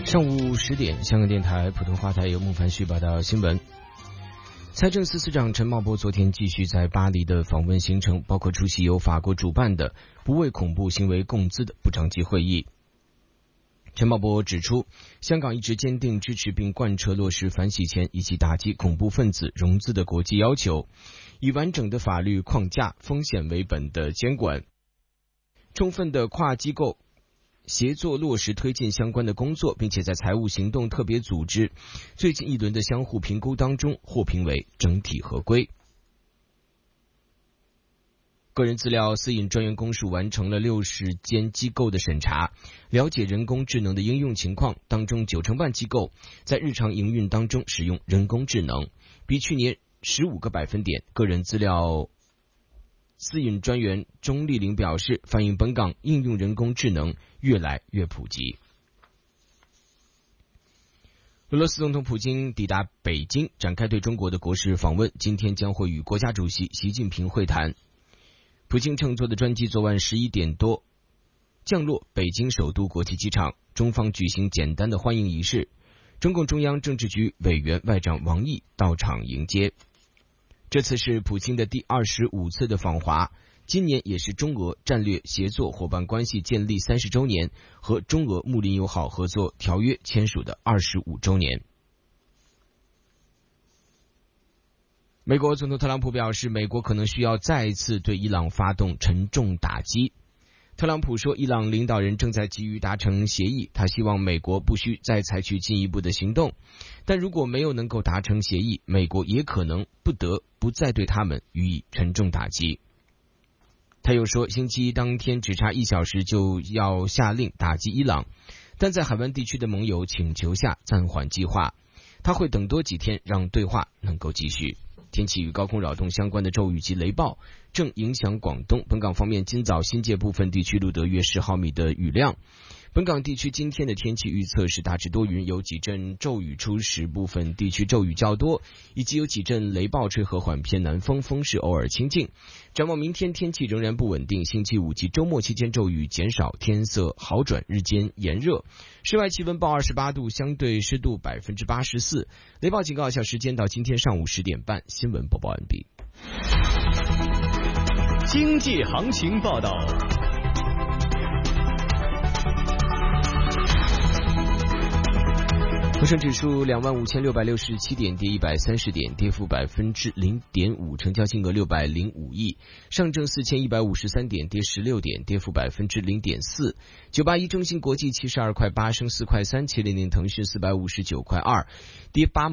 上午10点，香港电台普通话台由孟凡旭报道新闻。财政司司长陈茂波昨天继续在巴黎的访问行程，包括出席由法国主办的不为恐怖行为共资的部长级会议。陈茂波指出，香港一直坚定支持并贯彻落实反洗钱以及打击恐怖分子融资的国际要求，以完整的法律框架、风险为本的监管，充分的跨机构协作落实推进相关的工作，并且在财务行动特别组织最近一轮的相互评估当中获评为整体合规。个人资料私隐专员公署完成了60间机构的审查，了解人工智能的应用情况，当中90%半机构在日常营运当中使用人工智能，比去年15个百分点。个人资料私隐专员钟丽玲表示，反映本港应用人工智能越来越普及。俄罗斯总统普京抵达北京，展开对中国的国事访问，今天将会与国家主席习近平会谈。普京乘坐的专机昨晚11点多降落北京首都国际机场，中方举行简单的欢迎仪式，中共中央政治局委员外长王毅到场迎接。这次是普京的第25次的访华，今年也是中俄战略协作伙伴关系建立30周年和中俄睦邻友好合作条约签署的25周年。美国总统特朗普表示，美国可能需要再一次对伊朗发动沉重打击。特朗普说，伊朗领导人正在急于达成协议，他希望美国不需再采取进一步的行动，但如果没有能够达成协议，美国也可能不得不再对他们予以沉重打击。他又说，星期一当天只差1小时就要下令打击伊朗，但在海湾地区的盟友请求下暂缓计划，他会等多几天让对话能够继续。天气与高空扰动相关的骤雨及雷暴正影响广东。本港方面，今早新界部分地区录得约10毫米的雨量。本港地区今天的天气预测是大致多云，有几阵骤雨初时，部分地区骤雨较多，以及有几阵雷暴，吹和缓偏南风，风势偶尔清劲。展望明天天气仍然不稳定，星期五及周末期间骤雨减少，天色好转，日间炎热。室外气温报28度，相对湿度84%。雷暴警告有效时间到今天上午10点半。新闻播报完毕。 经济行情报道。 恒生指数25,667点，跌130点，跌幅0.5%，成交金额605亿。上证4153点，跌16点，跌幅0.4%。981中芯国际72块8，升4块3。700腾讯459块2，跌8毛。